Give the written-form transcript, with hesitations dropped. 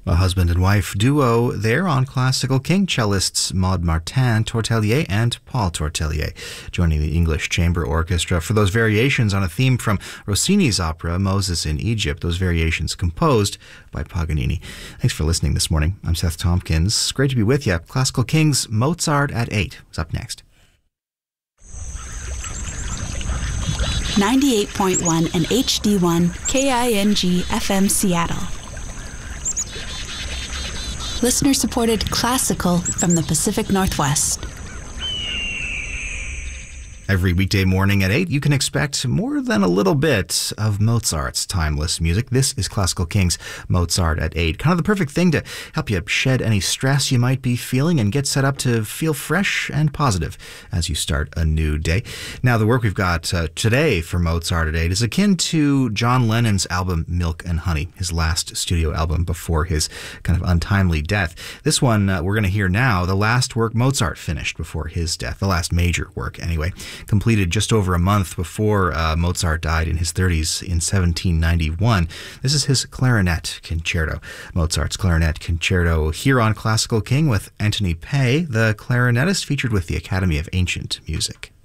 A husband and wife duo there on Classical King, cellists Maud Martin Tortelier and Paul Tortelier, joining the English Chamber Orchestra for those variations on a theme from Rossini's opera Moses in Egypt, those variations composed by Paganini. Thanks for listening this morning. I'm Seth Tompkins. Great to be with you. Classical King's Mozart at 8 is up next. 98.1 and HD1 KING FM Seattle. Listener-supported classical from the Pacific Northwest. Every weekday morning at 8, you can expect more than a little bit of Mozart's timeless music. This is Classical King's Mozart at 8. Kind of the perfect thing to help you shed any stress you might be feeling and get set up to feel fresh and positive as you start a new day. Now, the work we've got today for Mozart at 8 is akin to John Lennon's album Milk and Honey, his last studio album before his kind of untimely death. This one we're going to hear now, the last work Mozart finished before his death, the last major work anyway. Completed just over a month before Mozart died in his 30s in 1791. This is his clarinet concerto. Mozart's clarinet concerto here on Classical King with Anthony Pei, the clarinetist featured with the Academy of Ancient Music.